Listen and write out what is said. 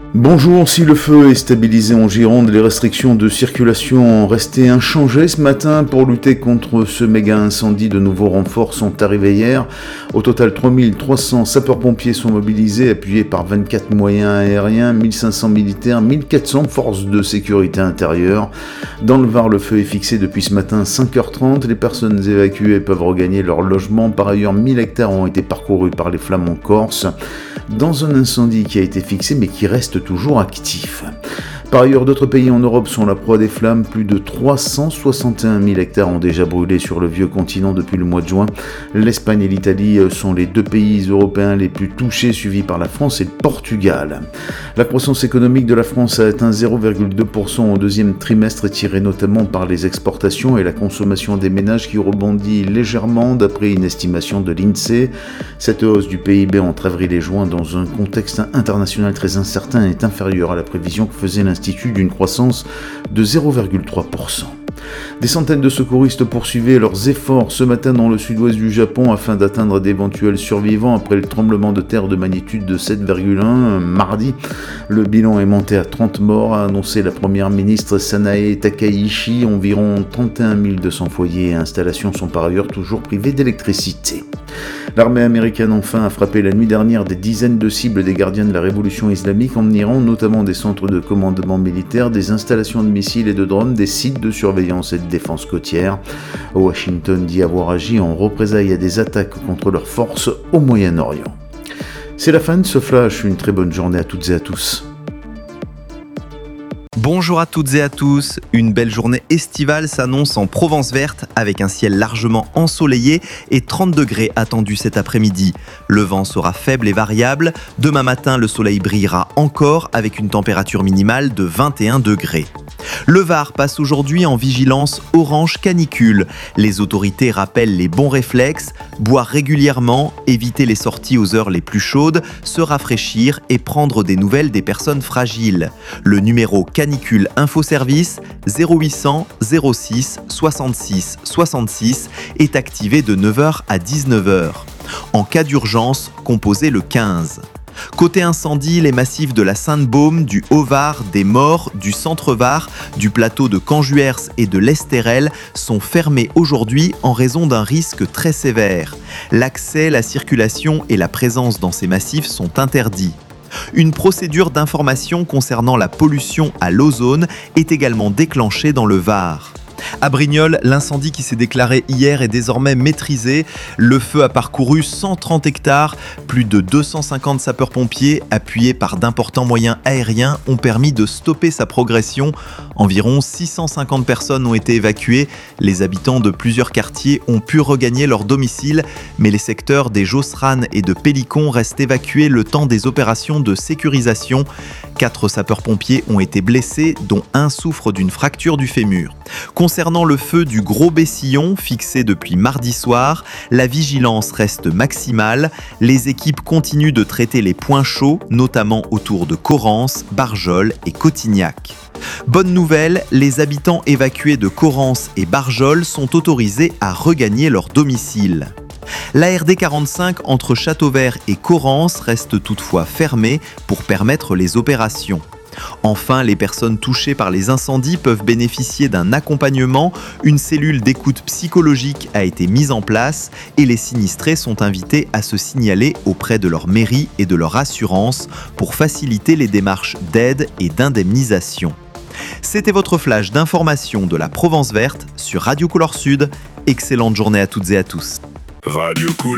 Bonjour, si le feu est stabilisé en Gironde, les restrictions de circulation ont resté inchangées ce matin pour lutter contre ce méga incendie. De nouveaux renforts sont arrivés hier. Au total, 3300 sapeurs-pompiers sont mobilisés, appuyés par 24 moyens aériens, 1500 militaires, 1400 forces de sécurité intérieure. Dans le Var, le feu est fixé depuis ce matin 5h30. Les personnes évacuées peuvent regagner leur logement. Par ailleurs, 1000 hectares ont été parcourus par les flammes en Corse, dans un incendie qui a été fixé mais qui reste toujours actif. Par ailleurs, d'autres pays en Europe sont la proie des flammes. Plus de 361 000 hectares ont déjà brûlé sur le vieux continent depuis le mois de juin. L'Espagne et l'Italie sont les deux pays européens les plus touchés, suivis par la France et le Portugal. La croissance économique de la France a atteint 0,2% au deuxième trimestre, tirée notamment par les exportations et la consommation des ménages qui rebondit légèrement d'après une estimation de l'INSEE. Cette hausse du PIB entre avril et juin dans un contexte international très incertain est inférieure à la prévision que faisait l'Institut d'une croissance de 0,3%. Des centaines de secouristes poursuivaient leurs efforts ce matin dans le sud-ouest du Japon afin d'atteindre d'éventuels survivants après le tremblement de terre de magnitude de 7,1 mardi. Le bilan est monté à 30 morts, a annoncé la première ministre Sanae Takaichi. Environ 31 200 foyers et installations sont par ailleurs toujours privés d'électricité. L'armée américaine enfin a frappé la nuit dernière des dizaines de cibles des gardiens de la révolution islamique en Iran, notamment des centres de commandement militaire, des installations de missiles et de drones, des sites de surveillance et de défense côtière. Washington dit avoir agi en représailles à des attaques contre leurs forces au Moyen-Orient. C'est la fin de ce flash, une très bonne journée à toutes et à tous. Bonjour à toutes et à tous, une belle journée estivale s'annonce en Provence verte avec un ciel largement ensoleillé et 30 degrés attendus cet après-midi. Le vent sera faible et variable, demain matin le soleil brillera encore avec une température minimale de 21 degrés. Le Var passe aujourd'hui en vigilance orange canicule. Les autorités rappellent les bons réflexes, boire régulièrement, éviter les sorties aux heures les plus chaudes, se rafraîchir et prendre des nouvelles des personnes fragiles. Le numéro canicule infoservice 0800 06 66 66 est activé de 9h à 19h. En cas d'urgence, composez le 15. Côté incendie, les massifs de la Sainte-Baume, du Haut-Var, des Maures, du Centre-Var, du plateau de Canjuers et de l'Estérel sont fermés aujourd'hui en raison d'un risque très sévère. L'accès, la circulation et la présence dans ces massifs sont interdits. Une procédure d'information concernant la pollution à l'ozone est également déclenchée dans le Var. À Brignoles, l'incendie qui s'est déclaré hier est désormais maîtrisé. Le feu a parcouru 130 hectares. Plus de 250 sapeurs-pompiers, appuyés par d'importants moyens aériens, ont permis de stopper sa progression. Environ 650 personnes ont été évacuées. Les habitants de plusieurs quartiers ont pu regagner leur domicile, mais les secteurs des Josserane et de Pélicon restent évacués le temps des opérations de sécurisation. 4 sapeurs-pompiers ont été blessés, dont un souffre d'une fracture du fémur. Concernant le feu du Gros Bessillon, fixé depuis mardi soir, la vigilance reste maximale. Les équipes continuent de traiter les points chauds, notamment autour de Corrence, Barjol et Cotignac. Bonne nouvelle, les habitants évacués de Corrence et Barjol sont autorisés à regagner leur domicile. La RD 45 entre Châteauvert et Corrence reste toutefois fermée pour permettre les opérations. Enfin, les personnes touchées par les incendies peuvent bénéficier d'un accompagnement. Une cellule d'écoute psychologique a été mise en place et les sinistrés sont invités à se signaler auprès de leur mairie et de leur assurance pour faciliter les démarches d'aide et d'indemnisation. C'était votre flash d'information de la Provence verte sur Radio Couleur Sud. Excellente journée à toutes et à tous. Radio Couleur.